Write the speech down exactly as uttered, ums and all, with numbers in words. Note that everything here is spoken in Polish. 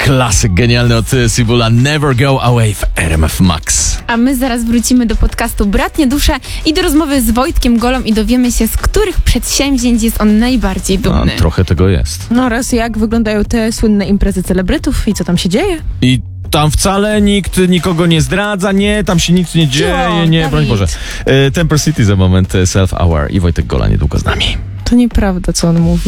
Klasyk genialny od Sibula, Never Go Away w R M F Max. A my zaraz wrócimy do podcastu Bratnie Dusze i do rozmowy z Wojtkiem Golą i dowiemy się, z których przedsięwzięć jest on najbardziej dumny. A, trochę tego jest. No oraz jak wyglądają te słynne imprezy celebrytów i co tam się dzieje? I tam wcale nikt nikogo nie zdradza, nie, tam się nic nie dzieje, nie, broń Boże. E, Temper City za moment, Self Hour i Wojtek Gola niedługo z nami. To nieprawda, co on mówi.